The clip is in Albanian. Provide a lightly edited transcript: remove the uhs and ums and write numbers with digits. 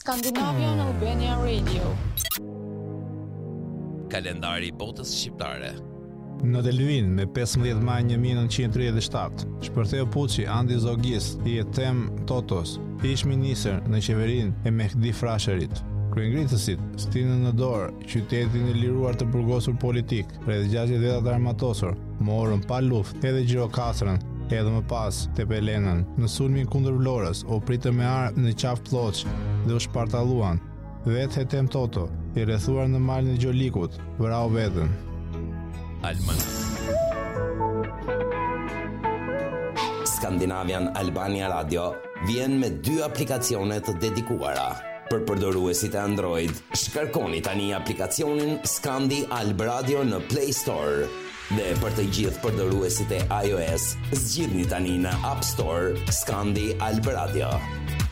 Scandinavian Albania Radio. Kalendari i botës shqiptare. Në Delvin, me 15 maj 1937, shpërtheu Puçi Andi Zogis i Etem Totos, ish ministër në qeverinë e Mehdi Frasherit. Kryengritësit stinën në dorë qytetin e liruar të burgosur politik, rreth 60 vetat armatosur, morën pa luftë edhe Gjirokastrën, edhe më pas Tepelenën. Në sulmin kundër Vlorës, u pritën me armë në qafë ploç dhe u shpartalluan. Vetë Etem Toto, i rrethuar në malin e Gjolikut, vrau veten. Scandinavian Albania Radio vjen me 2 aplikacione të dedikuara. Për përdoruesit e Android, shkarkoni tani aplikacionin Scandi Alb Radio në Play Store. Dhe për të gjithë përdoruesit e iOS, zgjidhni tani në App Store Scandi Alb Radio.